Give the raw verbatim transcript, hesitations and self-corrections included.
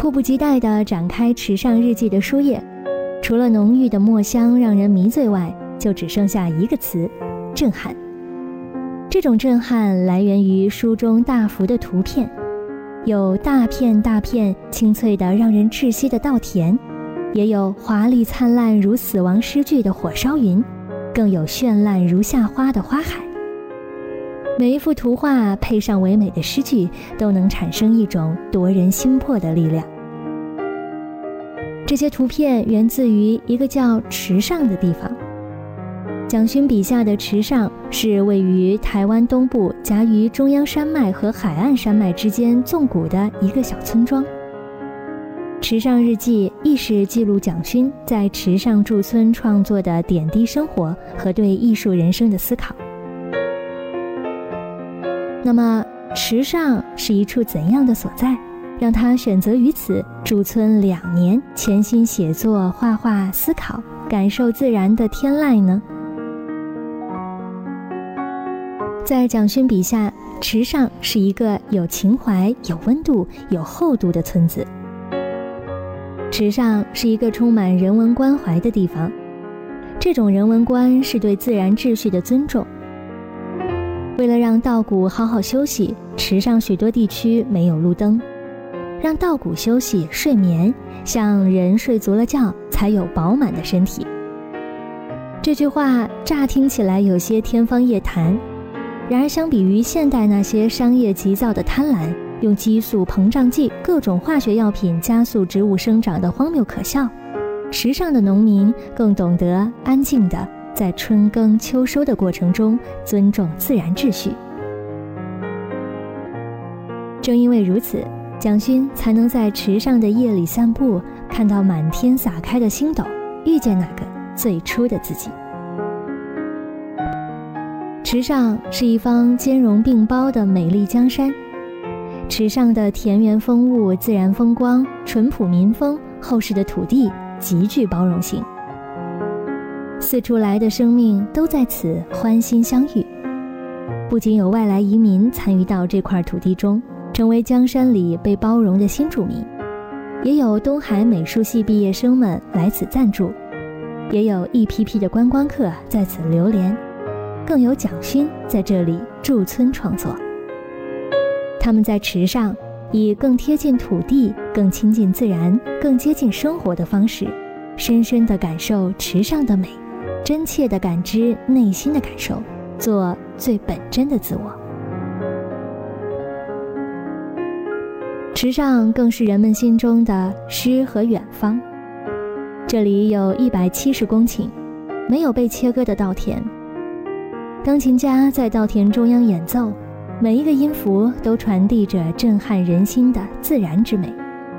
迫不及待地展开池上日记的书页，除了浓郁的墨香让人迷醉外，就只剩下一个词：震撼。这种震撼来源于书中大幅的图片，有大片大片清脆的让人窒息的稻田，也有华丽灿烂如死亡诗句的火烧云，更有绚烂如夏花的花海。每一幅图画配上唯美的诗句，都能产生一种夺人心魄的力量。这些图片源自于一个叫池上的地方。蒋勋笔下的池上是位于台湾东部夹于中央山脉和海岸山脉之间纵谷的一个小村庄。池上日记亦是记录蒋勋在池上驻村创作的点滴生活和对艺术人生的思考。那么池上是一处怎样的所在，让他选择于此驻村两年，潜心写作、画画、思考，感受自然的天籁呢？在蒋勋笔下，池上是一个有情怀、有温度、有厚度的村子。池上是一个充满人文关怀的地方，这种人文观是对自然秩序的尊重。为了让稻谷好好休息，池上许多地区没有路灯，让稻谷休息睡眠，像人睡足了觉才有饱满的身体。这句话乍听起来有些天方夜谭，然而相比于现代那些商业急躁的贪婪，用激素、膨胀剂、各种化学药品加速植物生长的荒谬可笑，池上的农民更懂得安静地在春耕秋收的过程中尊重自然秩序。正因为如此，蒋勋才能在池上的夜里散步，看到满天洒开的星斗，遇见那个最初的自己。池上是一方兼容并包的美丽江山，池上的田园风物、自然风光、淳朴民风、厚实的土地极具包容性。四处来的生命都在此欢欣相遇，不仅有外来移民参与到这块土地中，成为江山里被包容的新住民，也有东海美术系毕业生们来此暂住，也有一批批的观光客在此流连，更有蒋勋在这里驻村创作。他们在池上以更贴近土地、更亲近自然、更接近生活的方式，深深地感受池上的美，真切地感知内心的感受，做最本真的自我。池上更是人们心中的诗和远方。这里有一百七十公顷没有被切割的稻田，钢琴家在稻田中央演奏，每一个音符都传递着震撼人心的自然之美。